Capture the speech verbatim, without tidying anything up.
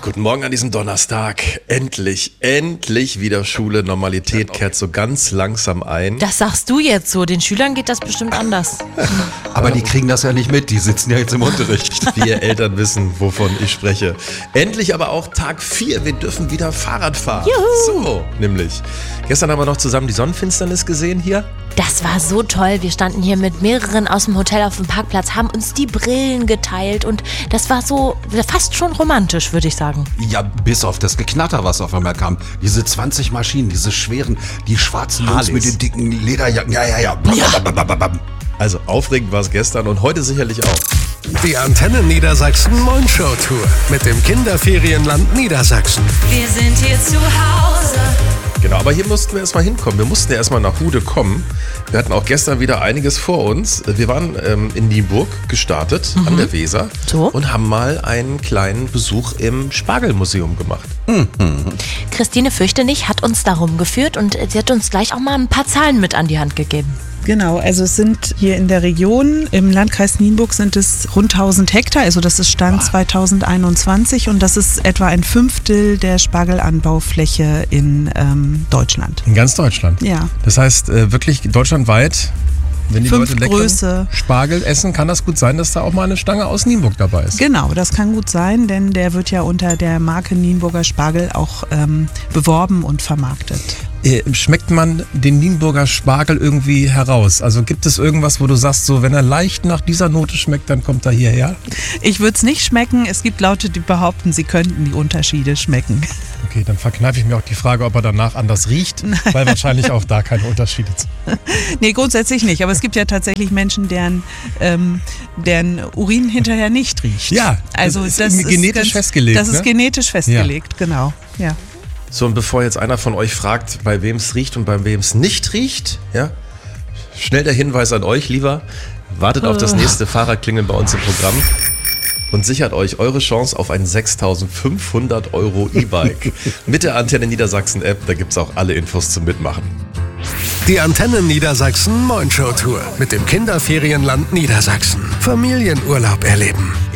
Guten Morgen an diesem Donnerstag. Endlich, endlich wieder Schule. Normalität kehrt so ganz langsam ein. Das sagst du jetzt so. Den Schülern geht das bestimmt anders. Aber die kriegen das ja nicht mit. Die sitzen ja jetzt im Unterricht. Wir Eltern wissen, wovon ich spreche. Endlich aber auch Tag vier. Wir dürfen wieder Fahrrad fahren. Juhu. So, nämlich. Gestern haben wir noch zusammen die Sonnenfinsternis gesehen hier. Das war so toll. Wir standen hier mit mehreren aus dem Hotel auf dem Parkplatz, haben uns die Brillen geteilt und das war so fast schon romantisch, würde ich sagen. Ja, bis auf das Geknatter, was auf einmal kam. Diese zwanzig Maschinen, diese schweren, die schwarzen Jungs mit den dicken Lederjacken. Ja, ja, ja. Ja. Also aufregend war es gestern und heute sicherlich auch. Die Antenne Niedersachsen Mondshow Tour mit dem Kinderferienland Niedersachsen. Wir sind hier zu Hause. Genau, aber hier mussten wir erstmal hinkommen. Wir mussten ja erstmal nach Hude kommen. Wir hatten auch gestern wieder einiges vor uns. Wir waren ähm, in Nienburg gestartet, mhm. an der Weser, so. und haben mal einen kleinen Besuch im Spargelmuseum gemacht. Mhm. Christine Fürchtenich hat uns darum geführt und sie hat uns gleich auch mal ein paar Zahlen mit an die Hand gegeben. Genau, also es sind hier in der Region, im Landkreis Nienburg sind es rund tausend Hektar, also das ist Stand zweitausendeinundzwanzig und das ist etwa ein Fünftel der Spargelanbaufläche in ähm, Deutschland. In ganz Deutschland? Ja. Das heißt äh, wirklich deutschlandweit, wenn die Fünf Leute leckeren Größe. Spargel essen, kann das gut sein, dass da auch mal eine Stange aus Nienburg dabei ist. Genau, das kann gut sein, denn der wird ja unter der Marke Nienburger Spargel auch ähm, beworben und vermarktet. Äh, schmeckt man den Nienburger Spargel irgendwie heraus? Also gibt es irgendwas, wo du sagst, so wenn er leicht nach dieser Note schmeckt, dann kommt er hierher? Ich würde es nicht schmecken. Es gibt Leute, die behaupten, sie könnten die Unterschiede schmecken. Okay, dann verkneife ich mir auch die Frage, ob er danach anders riecht, Nein. weil wahrscheinlich auch da keine Unterschiede sind. Nee, grundsätzlich nicht. Aber es gibt ja tatsächlich Menschen, deren, ähm, deren Urin hinterher nicht riecht. Ja, also das ist das genetisch ist ganz, festgelegt. Das ist ne? genetisch festgelegt, ja. Genau. Ja. So, und bevor jetzt einer von euch fragt, bei wem es riecht und bei wem es nicht riecht, ja, schnell der Hinweis an euch, lieber, wartet auf das nächste Fahrradklingeln bei uns im Programm und sichert euch eure Chance auf ein sechstausendfünfhundert Euro E-Bike mit der Antenne Niedersachsen App. Da gibt es auch alle Infos zum Mitmachen. Die Antenne Niedersachsen Mondshow Tour mit dem Kinderferienland Niedersachsen. Familienurlaub erleben.